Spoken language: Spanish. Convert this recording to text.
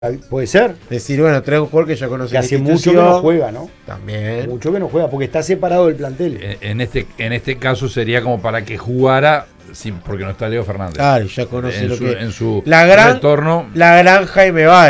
Puede ser. Decir, bueno, trae un jugador que ya conoce Que la hace mucho institución. que no juega, ¿no? También. Mucho que no juega, porque está separado del plantel. En este caso sería como para que jugara, sí, porque no está Leo Fernández. Claro, ya conoce en lo su, que en su la gran, retorno. la gran Jaime Báez.